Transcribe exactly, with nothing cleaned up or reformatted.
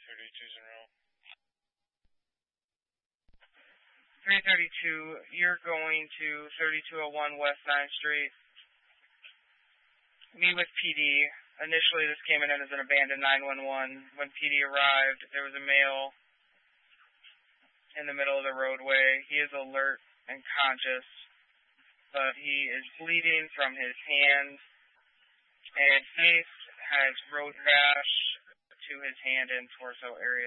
thirty-two's in row. three thirty-two, you're going to thirty-two oh one West ninth Street. Meet with P D. Initially, this came in as an abandoned nine one one. When P D arrived, there was a male in the middle of the roadway. He is alert and conscious, but he is bleeding from his hand and face, has road rash to his hand and torso area.